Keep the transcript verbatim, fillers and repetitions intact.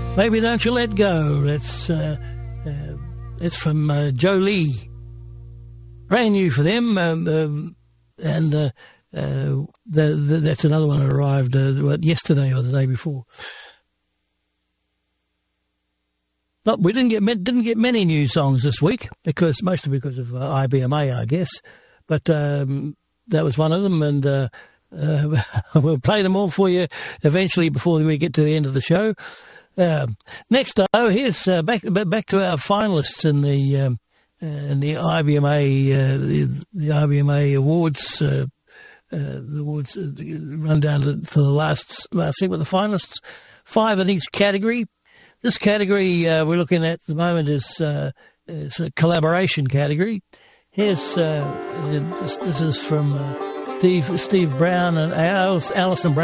Baby, Don't You Let Go. That's uh, uh, it's from uh, Joe Lee. Brand new for them. Um, um, and uh, uh, the, the, that's another one that arrived uh, what, yesterday or the day before. But we didn't get didn't get many new songs this week, because mostly because of uh, I B M A, I guess. But um, that was one of them, and uh, uh, we'll play them all for you eventually before we get to the end of the show. Um, next, though, here's uh, back back to our finalists in the um, uh, in the I B M A uh, the, the I B M A awards. Uh, uh, the awards uh, run down to, to the last last thing with the finalists, five in each category. This category uh, we're looking at at the moment is, uh, is a collaboration category. Here's uh, this, this is from uh, Steve Steve Brown and Alice, Alison Brown.